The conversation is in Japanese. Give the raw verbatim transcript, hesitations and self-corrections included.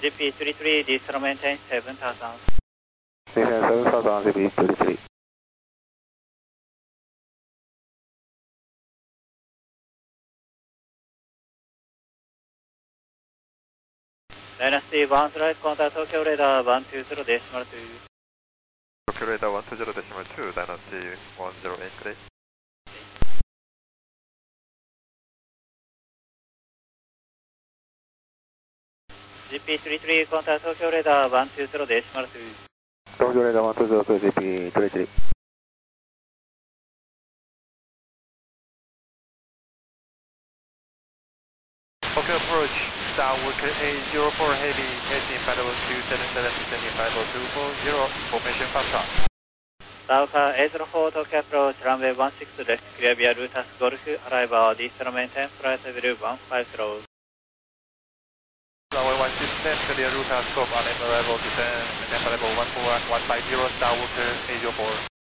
ジーピーさんじゅうさん、ディストロメンテンセブンタウザン。 セブンタウザン、ジーピーさんじゅうさん。 ダイナスティワンスライトコンタクト東京レーダーワンツーゼロデシマルツー。 東京レーダーワンツーゼロデシマルツー、ダイナスティワンゼロエイトです。 ジーピーさんじゅうさん、コンタクト東京レーダーワンツーゼロデシマルツー。 東京レーダーワンツーゼロツー、ジーピーさんじゅうさん。 東京 approach, Starwood eight zero four heavy, heading Paddle two seven seven, descending Paddle two four zero, formation faster. ダウカエイトゼロフォー東京アプローチランウェイワンシックスです。クリアビアルータスゴルフアライバーディストロメンテンフライトビルワンファイブゼロ。 Runway one six ten, clear route scope on arrival descent, tempo level one four one five zero, Starwood eight zero four.